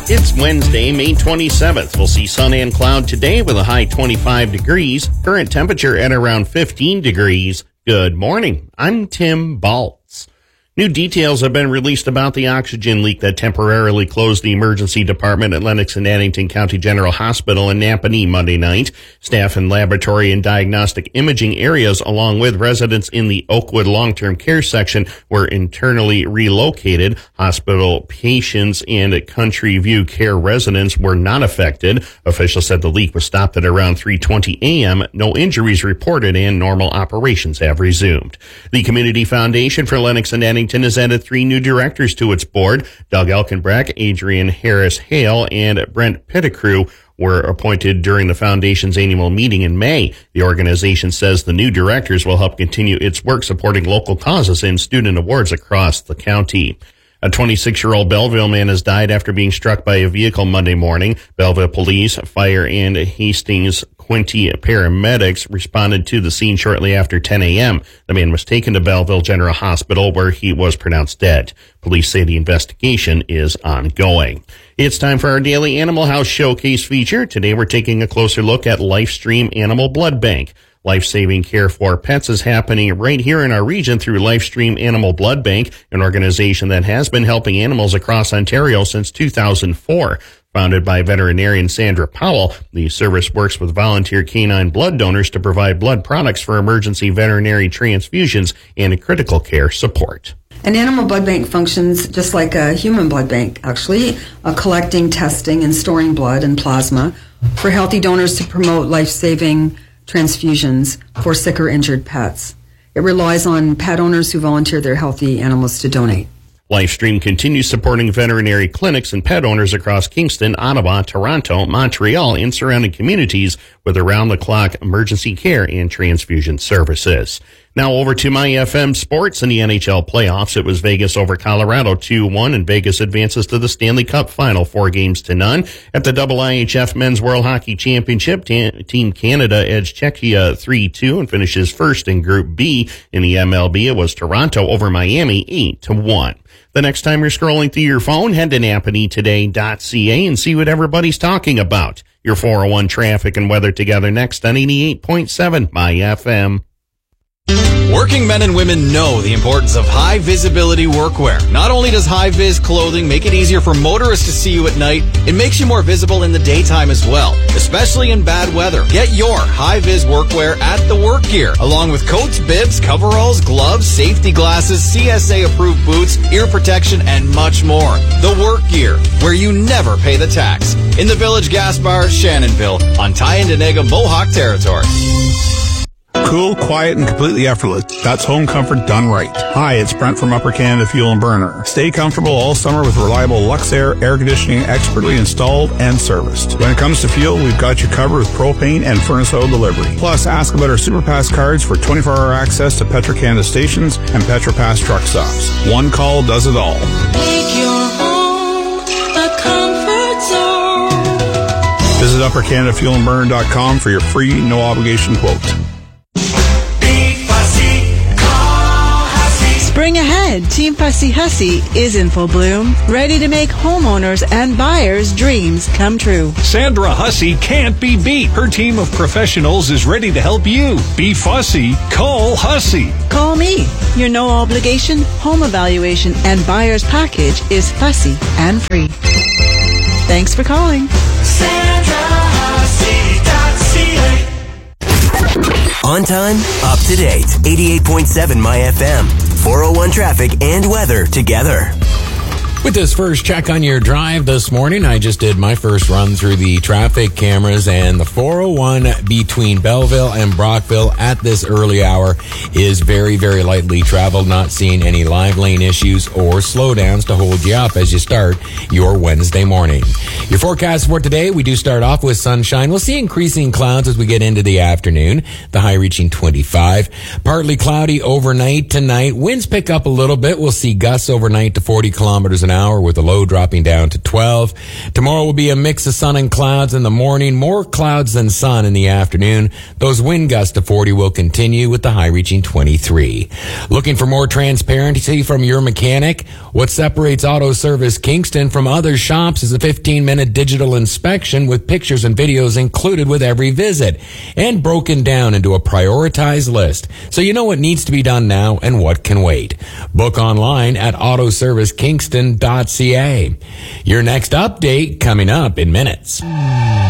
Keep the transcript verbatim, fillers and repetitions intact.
It's Wednesday, May twenty-seventh. We'll see sun and cloud today with a high twenty-five degrees. Current temperature at around fifteen degrees. Good morning. I'm Tim Baltz. New details have been released about the oxygen leak that temporarily closed the emergency department at Lennox and Addington County General Hospital in Napanee Monday night. Staff in laboratory and diagnostic imaging areas, along with residents in the Oakwood long-term care section, were internally relocated. Hospital patients and Country View Care residents were not affected. Officials said the leak was stopped at around three twenty a.m. No injuries reported and normal operations have resumed. The Community Foundation for Lennox and Addington has added three new directors to its board. Doug Elkenbreck, Adrian Harris-Hale, and Brent Pettigrew were appointed during the foundation's annual meeting in May. The organization says the new directors will help continue its work supporting local causes and student awards across the county. A twenty-six-year-old Belleville man has died after being struck by a vehicle Monday morning. Belleville police, fire, and Hastings Quinty paramedics responded to the scene shortly after ten a.m. The man was taken to Belleville General Hospital, where he was pronounced dead. Police say the investigation is ongoing. It's time for our daily Animal House Showcase feature. Today we're taking a closer look at LifeStream Animal Blood Bank. Life-saving care for pets is happening right here in our region through LifeStream Animal Blood Bank, an organization that has been helping animals across Ontario since two thousand four. Founded by veterinarian Sandra Powell, the service works with volunteer canine blood donors to provide blood products for emergency veterinary transfusions and critical care support. An animal blood bank functions just like a human blood bank, actually, uh, collecting, testing, and storing blood and plasma for healthy donors to promote life-saving transfusions for sick or injured pets. It relies on pet owners who volunteer their healthy animals to donate. LifeStream continues supporting veterinary clinics and pet owners across Kingston, Ottawa, Toronto, Montreal, and surrounding communities with around-the-clock emergency care and transfusion services. Now over to My F M Sports in the N H L playoffs. It was Vegas over Colorado two one, and Vegas advances to the Stanley Cup final four games to none. At the I I H F Men's World Hockey Championship, Team Canada edged Czechia three two and finishes first in Group B. In the M L B, it was Toronto over Miami eight to one. The next time you're scrolling through your phone, head to napanee today dot c a and see what everybody's talking about. Your four oh one traffic and weather together next on eighty-eight point seven My F M. Working men and women know the importance of high-visibility workwear. Not only does high-vis clothing make it easier for motorists to see you at night, it makes you more visible in the daytime as well, especially in bad weather. Get your high-vis workwear at The Work Gear, along with coats, bibs, coveralls, gloves, safety glasses, C S A-approved boots, ear protection, and much more. The Work Gear, where you never pay the tax. In the Village Gas Bar, Shannonville, on Tyendinaga Mohawk territory. Cool, quiet, and completely effortless. That's home comfort done right. Hi, it's Brent from Upper Canada Fuel and Burner. Stay comfortable all summer with reliable Luxair air conditioning, expertly installed and serviced. When it comes to fuel, we've got you covered with propane and furnace oil delivery. Plus, ask about our SuperPass cards for twenty-four hour access to Petro-Canada stations and PetroPass truck stops. One call does it all. Make your home a comfort zone. Visit upper canada fuel and burner dot com for your free, no obligation quote. Spring ahead, Team Fussy Hussy is in full bloom, ready to make homeowners and buyers' dreams come true. Sandra Hussey can't be beat. Her team of professionals is ready to help you. Be fussy. Call Hussey. Call me. Your no obligation home evaluation and buyer's package is fussy and free. Thanks for calling. Sandra Hussey dot c a. On time, up to date. eighty-eight point seven My F M. four oh one traffic and weather together. With this first check on your drive this morning, I just did my first run through the traffic cameras, and the four oh one between Belleville and Brockville at this early hour is very, very lightly traveled, not seeing any live lane issues or slowdowns to hold you up as you start your Wednesday morning. Your forecast for today, we do start off with sunshine. We'll see increasing clouds as we get into the afternoon, the high reaching twenty-five. Partly cloudy overnight tonight. Winds pick up a little bit. We'll see gusts overnight to forty kilometers an hour with the low dropping down to twelve. Tomorrow will be a mix of sun and clouds in the morning. More clouds than sun in the afternoon. Those wind gusts to forty will continue with the high reaching twenty-three. Looking for more transparency from your mechanic? What separates Auto Service Kingston from other shops is a fifteen minute digital inspection with pictures and videos included with every visit and broken down into a prioritized list so you know what needs to be done now and what can wait. Book online at auto service kingston dot c a. Your next update coming up in minutes.